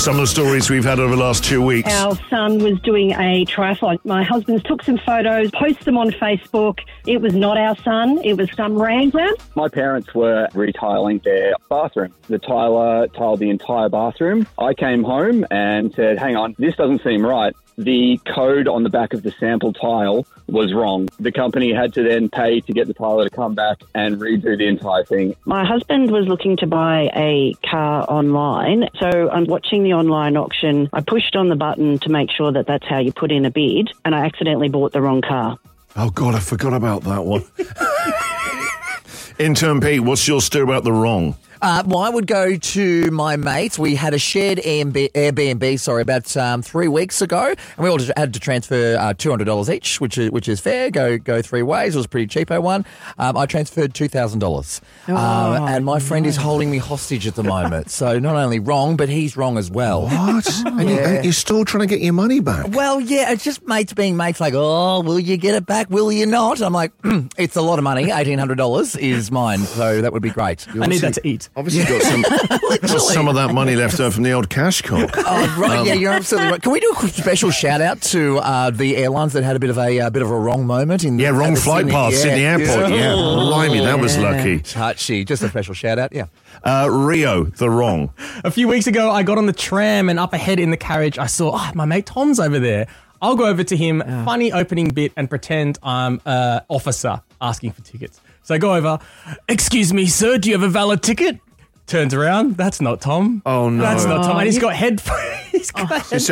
some of the stories we've had over the last 2 weeks. Our son was doing a triathlon. My husband took some photos, posted them on Facebook. It was not our son. It was some random. My parents were retiling their bathroom. The tiler tiled the entire bathroom. I came home and said, hang on, this doesn't seem right. The code on the back of the sample tile was wrong. The company had to then pay to get the tiler to come back and redo the entire thing. My husband was looking to buy a car online, so I'm watching the online auction. I pushed on the button to make sure that that's how you put in a bid, and I accidentally bought the wrong car. Oh, God, I forgot about that one. Intern Pete, what's your story about the wrong? Well, I would go to my mates. We had a shared Airbnb, about 3 weeks ago, and we all had to transfer $200 each, which is fair. Go 3 ways. It was a pretty cheapo one. I transferred $2,000, and my friend is holding me hostage at the moment. So not only wrong, but he's wrong as well. What? And you're still trying to get your money back? Well, yeah, it's just mates being mates. Like, oh, will you get it back? Will you not? I'm like, it's a lot of money. $1,800 is mine, so that would be great. I need that to eat. Obviously got some of that money left over from the old cash cock. Oh, right. Yeah, you're absolutely right. Can we do a special shout out to the airlines that had a bit of a wrong moment in wrong flight path, Sydney Airport. Yeah, blimey, that was lucky. Touchy. Just a special shout out. Yeah. Rio, the wrong. A few weeks ago, I got on the tram and up ahead in the carriage, I saw my mate Tom's over there. I'll go over to him, funny opening bit, and pretend I'm an officer asking for tickets. So I go over, excuse me, sir, do you have a valid ticket? Turns around, that's not Tom. Oh, no. That's not Tom. And he's got headphones.